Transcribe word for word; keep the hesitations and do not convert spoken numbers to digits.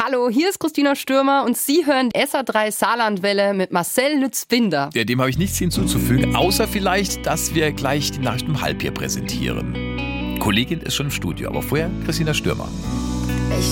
Hallo, hier ist Christina Stürmer und Sie hören S A drei Saarlandwelle mit Marcel Lützbinder. Ja, dem habe ich nichts hinzuzufügen, außer vielleicht, dass wir gleich die Nachrichten um halb hier präsentieren. Kollegin ist schon im Studio, aber vorher Christina Stürmer.